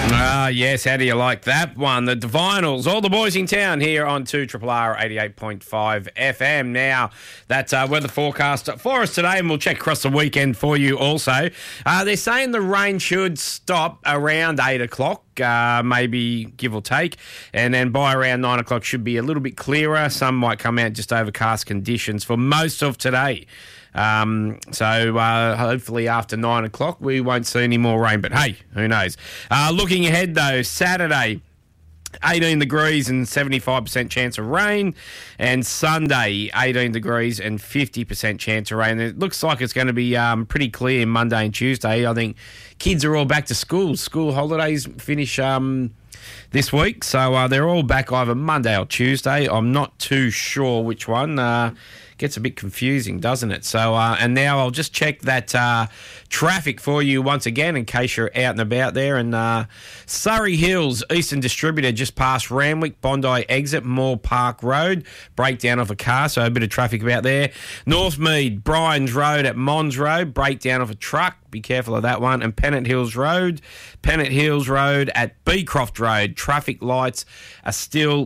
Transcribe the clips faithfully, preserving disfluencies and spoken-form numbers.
Ah, yes. How do you like that one? The Divinals, all the boys in town here on two R R R eighty-eight point five F M. Now, that's uh, weather forecast for us today, and we'll check across the weekend for you also. Uh, they're saying the rain should stop around eight o'clock. Uh, maybe give or take, and then by around nine o'clock should be a little bit clearer. Some might come out just overcast conditions for most of today. Um, so uh, hopefully after nine o'clock we won't see any more rain, but hey, who knows. Uh, looking ahead though, Saturday, eighteen degrees and seventy-five percent chance of rain, and Sunday, eighteen degrees and fifty percent chance of rain. It looks like it's going to be um, pretty clear Monday and Tuesday. I think kids are all back to school. School holidays finish um, this week, so uh, they're all back either Monday or Tuesday. I'm not too sure which one. Uh, gets a bit confusing, doesn't it? So, uh, and now I'll just check that uh, traffic for you once again in case you're out and about there. And uh, Surrey Hills, Eastern Distributor, just past Randwick, Bondi exit, Moore Park Road, breakdown of a car, so a bit of traffic about there. Northmead, Bryans Road at Mons Road, breakdown of a truck. Be careful of that one. And Pennant Hills Road, Pennant Hills Road at Beecroft Road. Traffic lights are still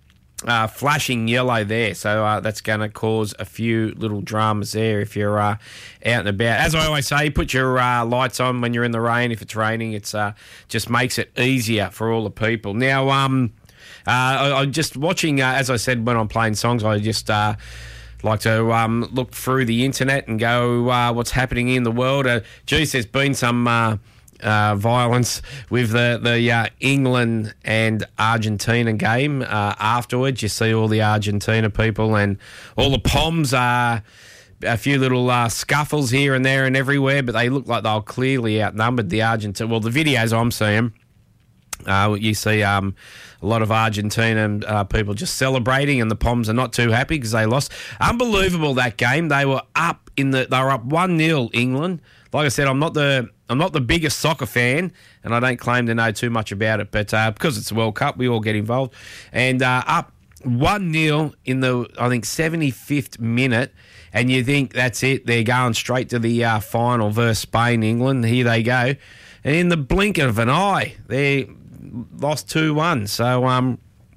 uh, flashing yellow there, so uh, that's going to cause a few little dramas there if you're uh, out and about. As I always say, put your uh, lights on when you're in the rain. If it's raining, it's uh, just makes it easier for all the people. Now, um, uh, I, I'm just watching, uh, as I said, when I'm playing songs, I just... Uh, like to um, look through the internet and go uh, what's happening in the world. Uh, geez, there's been some uh, uh, violence with the, the uh, England and Argentina game uh, afterwards. You see all the Argentina people and all the Poms are... A few little uh, scuffles here and there and everywhere, but they look like they were clearly outnumbered, the Argentina. Well, the videos I'm seeing, uh, you see um, a lot of Argentinian uh, people just celebrating, and the Poms are not too happy because they lost. Unbelievable, that game. They were up in the. They were up one nil, England. Like I said, I'm not the I'm not the biggest soccer fan, and I don't claim to know too much about it, but uh, because it's the World Cup, we all get involved. And uh, up one nil in the, I think, seventy-fifth minute. And you think that's it, they're going straight to the uh, final versus Spain, England. Here they go. And in the blink of an eye, they lost two one. So um,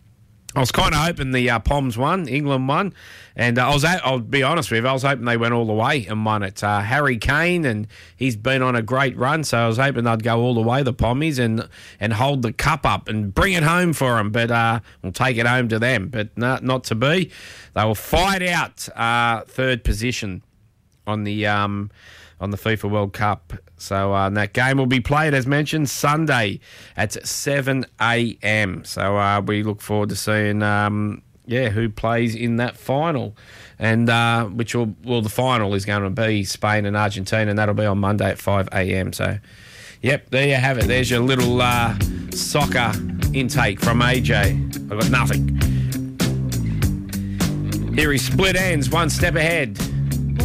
I was kind of hoping the uh, Poms won, England won. And uh, I was, at, I'll be honest with you, I was hoping they went all the way and won it. Uh, Harry Kane, and he's been on a great run, so I was hoping they'd go all the way, the Pommies, and and hold the cup up and bring it home for them. But uh, we'll take it home to them. But no, not to be. They will fight out uh, third position on the um, on the FIFA World Cup. So uh, that game will be played, as mentioned, Sunday at seven a.m. So uh, we look forward to seeing... Um, Yeah, who plays in that final, and uh, which will well the final is going to be Spain and Argentina, and that'll be on Monday at five a.m. So, yep, there you have it. There's your little uh, soccer intake from A J. I've got nothing. Here he Split Ends, one step ahead.